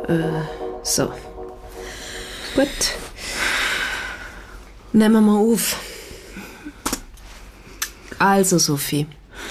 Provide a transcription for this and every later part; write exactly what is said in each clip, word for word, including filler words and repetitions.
Äh, so. Gut. Nehmen wir auf. Also, Sophie.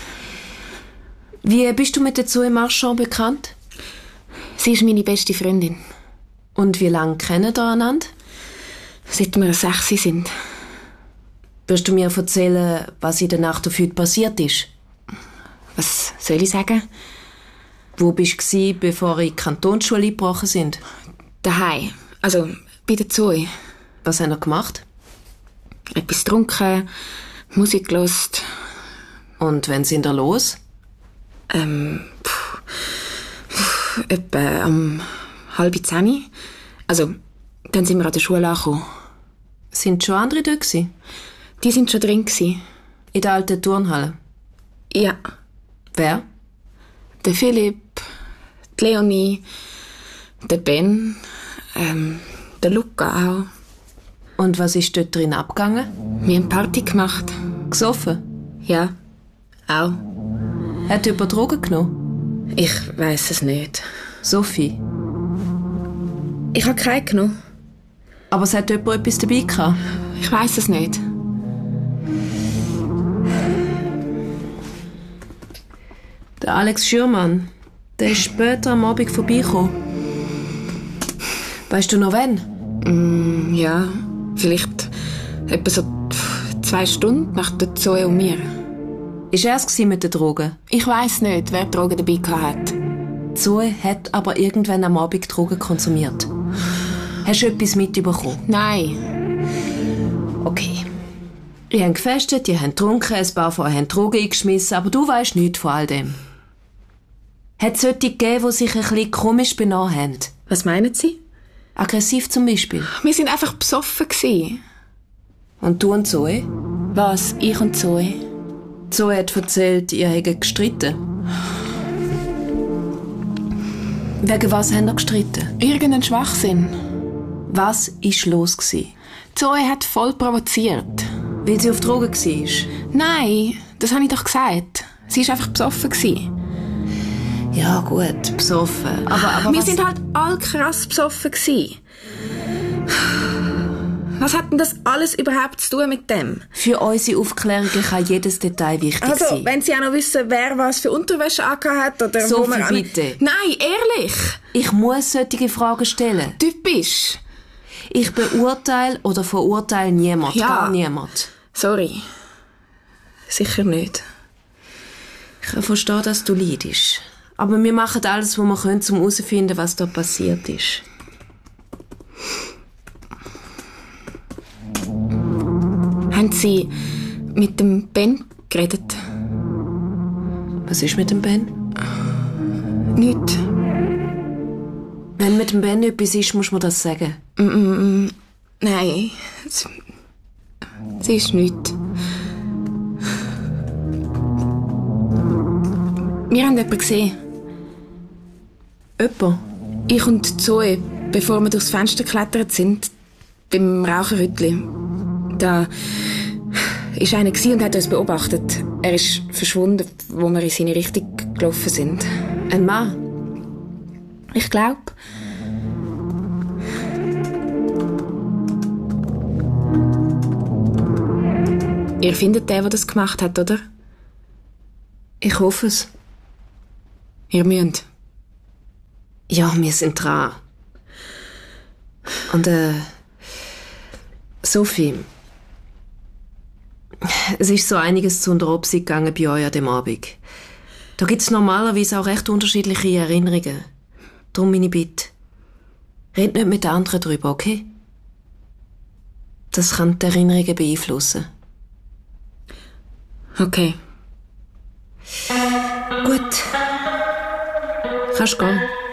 Wie bist du mit der Zoe Marchand bekannt? Sie ist meine beste Freundin. Und wie lange kennen ihr einander? Seit wir sechs sind. Wirst du mir erzählen, was in der Nacht auf heute passiert ist? Was soll ich sagen? Wo bist du, bevor in die Kantonsschule eingebrochen sind? Daheim. Also bei der Zoe. Was haben ihr gemacht? Etwas getrunken, Musik gehört. Und wann sind ihr los? Ähm, pff, pff, etwa um halb zehn. Also, dann sind wir an der Schule angekommen. Sind schon andere dort gewesen? Die sind schon drin gewesen. In der alten Turnhalle? Ja. Wer? Der Philipp, die Leonie, der Ben, ähm, der Luca auch. Und was ist dort drin abgegangen? Wir haben Party gemacht. Gesoffen? Ja, auch. Hat jemand Drogen genommen? Ich weiss es nicht. Sophie? Ich habe keine genommen. Aber es hat jemand etwas dabei gehabt? Ich weiss es nicht. Der Alex Schürmann, der ist später am Abend vorbeigekommen. Weißt du noch wann? Mm, ja, vielleicht etwa so zwei Stunden nach der Zoe und mir. Ist er es mit den Drogen? Ich weiss nicht, wer Drogen dabei hatte. Zoe hat aber irgendwann am Abend Drogen konsumiert. Hast du etwas mitbekommen? Nein. Okay. Ihr habt gefestet, ihr habt getrunken, ein paar von euch haben Drogen eingeschmissen, aber du weisst nichts von all dem. Hat es solche gegeben, die sich ein bisschen komisch benommen haben? Was meinen Sie? Aggressiv zum Beispiel. Wir sind einfach besoffen gewesen. Und du und Zoe? Was? Ich und Zoe? Zoe hat erzählt, ihr hättet gestritten. Wegen was habt ihr gestritten? Irgendein Schwachsinn. Was war los gewesen? Zoe hat voll provoziert. Weil sie auf Drogen war? Nein, das habe ich doch gesagt. Sie war einfach besoffen gewesen. Ja gut, besoffen. Aber, aber Wir was... sind halt all krass besoffen gewesen. Was hat denn das alles überhaupt zu tun mit dem? Für unsere Aufklärungen kann jedes Detail wichtig also, sein. Also, wenn Sie auch noch wissen, wer was für Unterwäsche angehabt hat oder Sophie, wo man an... bitte. Nein, ehrlich. Ich muss solche Fragen stellen. Typisch. Ich beurteile oder verurteile niemand. Ja. Gar niemand. Sorry. Sicher nicht. Ich verstehe, dass du leidest. Aber wir machen alles, was wir können, um herauszufinden, was da passiert ist. Haben Sie mit dem Ben geredet? Was ist mit dem Ben? Nicht. Wenn mit dem Ben etwas ist, muss man das sagen. Mm, mm, mm. Nein. Es, es ist nichts. Wir haben jemanden gesehen. Jemand? Ich und Zoe, bevor wir durchs Fenster geklettert sind, beim Raucherhütli. Da war einer und hat uns beobachtet. Er ist verschwunden, wo wir in seine Richtung gelaufen sind. Ein Mann? Ich glaube. Ihr findet den, der das gemacht hat, oder? Ich hoffe es. Ihr müsst. Ja, wir sind dran. Und, äh... Sophie... Es ist so einiges zu unter Obsicht gegangen bei euch an dem Abend. Da gibt es normalerweise auch recht unterschiedliche Erinnerungen. Darum meine Bitte. Red nicht mit den anderen drüber, okay? Das kann die Erinnerungen beeinflussen. Okay. Gut. Kannst gehen.